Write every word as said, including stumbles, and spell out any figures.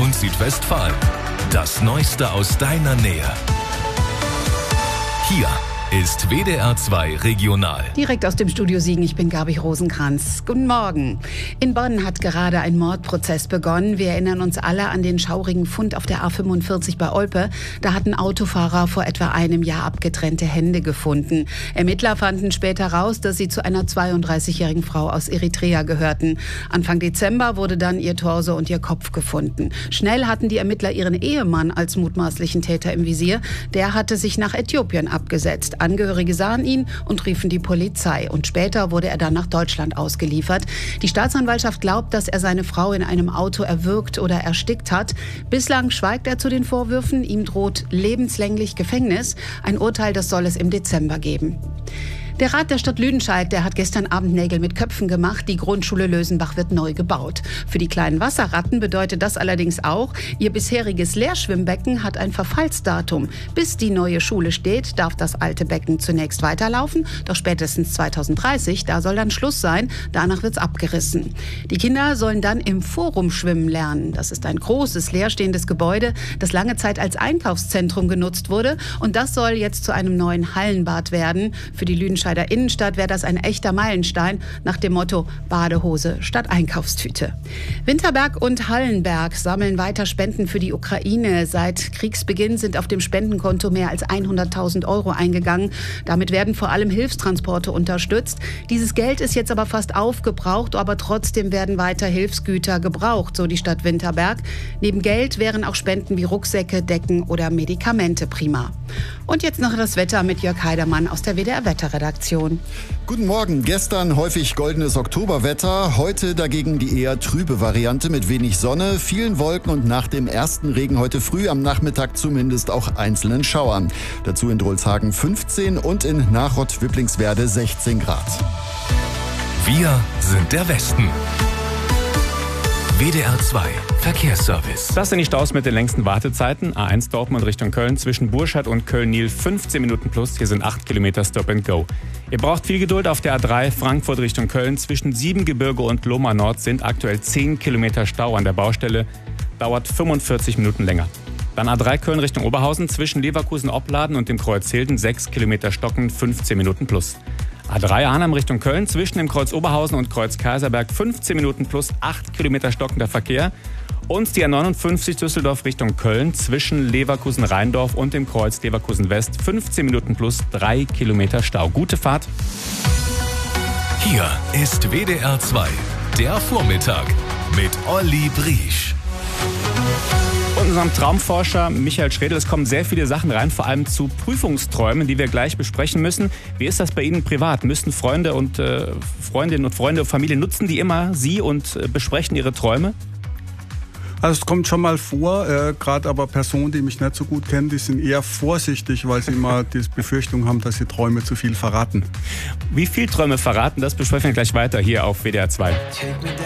und Südwestfalen. Das Neueste aus deiner Nähe. Hier ist W D R zwei Regional. Direkt aus dem Studio Siegen, ich bin Gabi Rosenkranz. Guten Morgen. In Bonn hat gerade ein Mordprozess begonnen. Wir erinnern uns alle an den schaurigen Fund auf der A fünfundvierzig bei Olpe. Da hatten Autofahrer vor etwa einem Jahr abgetrennte Hände gefunden. Ermittler fanden später raus, dass sie zu einer zweiunddreißigjährigen Frau aus Eritrea gehörten. Anfang Dezember wurde dann ihr Torso und ihr Kopf gefunden. Schnell hatten die Ermittler ihren Ehemann als mutmaßlichen Täter im Visier. Der hatte sich nach Äthiopien abgesetzt. Angehörige sahen ihn und riefen die Polizei. Und später wurde er dann nach Deutschland ausgeliefert. Die Staatsanwaltschaft glaubt, dass er seine Frau in einem Auto erwürgt oder erstickt hat. Bislang schweigt er zu den Vorwürfen. Ihm droht lebenslänglich Gefängnis. Ein Urteil, das soll es im Dezember geben. Der Rat der Stadt Lüdenscheid, der hat gestern Abend Nägel mit Köpfen gemacht. Die Grundschule Lösenbach wird neu gebaut. Für die kleinen Wasserratten bedeutet das allerdings auch, ihr bisheriges Leerschwimmbecken hat ein Verfallsdatum. Bis die neue Schule steht, darf das alte Becken zunächst weiterlaufen. Doch spätestens zweitausenddreißig, da soll dann Schluss sein. Danach wird's abgerissen. Die Kinder sollen dann im Forum schwimmen lernen. Das ist ein großes, leerstehendes Gebäude, das lange Zeit als Einkaufszentrum genutzt wurde. Und das soll jetzt zu einem neuen Hallenbad werden. Für die Lüdenscheid der Innenstadt wäre das ein echter Meilenstein nach dem Motto Badehose statt Einkaufstüte. Winterberg und Hallenberg sammeln weiter Spenden für die Ukraine. Seit Kriegsbeginn sind auf dem Spendenkonto mehr als hunderttausend Euro eingegangen. Damit werden vor allem Hilfstransporte unterstützt. Dieses Geld ist jetzt aber fast aufgebraucht, aber trotzdem werden weiter Hilfsgüter gebraucht, so die Stadt Winterberg. Neben Geld wären auch Spenden wie Rucksäcke, Decken oder Medikamente prima. Und jetzt noch das Wetter mit Jörg Heidermann aus der W D R-Wetterredaktion. Guten Morgen. Gestern häufig goldenes Oktoberwetter. Heute dagegen die eher trübe Variante mit wenig Sonne, vielen Wolken und nach dem ersten Regen heute früh am Nachmittag zumindest auch einzelnen Schauern. Dazu in Drolshagen fünfzehn und in Nachrott-Wipplingswerde sechzehn Grad. Wir sind der Westen. W D R zwei Verkehrsservice. Das sind die Staus mit den längsten Wartezeiten. A eins Dortmund Richtung Köln zwischen Burscheid und Köln-Nil fünfzehn Minuten plus. Hier sind acht Kilometer Stop and Go. Ihr braucht viel Geduld auf der A drei Frankfurt Richtung Köln. Zwischen Siebengebirge und Lohmar Nord sind aktuell zehn Kilometer Stau an der Baustelle. Dauert fünfundvierzig Minuten länger. Dann A drei Köln Richtung Oberhausen zwischen Leverkusen-Opladen und dem Kreuz Hilden sechs Kilometer Stocken, fünfzehn Minuten plus. A drei Arnhem Richtung Köln zwischen dem Kreuz Oberhausen und Kreuz Kaiserberg fünfzehn Minuten plus acht Kilometer stockender Verkehr. Und die A neunundfünfzig Düsseldorf Richtung Köln zwischen Leverkusen-Rheindorf und dem Kreuz Leverkusen West fünfzehn Minuten plus drei Kilometer Stau. Gute Fahrt. Hier ist W D R zwei, der Vormittag mit Olli Briesch. Und unserem Traumforscher Michael Schredl, es kommen sehr viele Sachen rein, vor allem zu Prüfungsträumen, die wir gleich besprechen müssen. Wie ist das bei Ihnen privat? Müssen Freunde und äh, Freundinnen und Freunde und Familie, nutzen die immer Sie und äh, besprechen ihre Träume? Also es kommt schon mal vor, äh, gerade aber Personen, die mich nicht so gut kennen, die sind eher vorsichtig, weil sie immer die Befürchtung haben, dass sie Träume zu viel verraten. Wie viel Träume verraten, das besprechen wir gleich weiter hier auf W D R zwei.